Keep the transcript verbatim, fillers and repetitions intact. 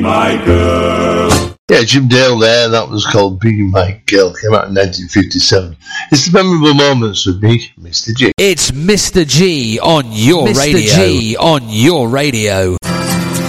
My Girl. Yeah, Jim Dale there, that was called Be My Girl, came out in nineteen fifty-seven. It's the memorable moments with me, Mister G. It's Mister G on your Mister radio. G on your radio.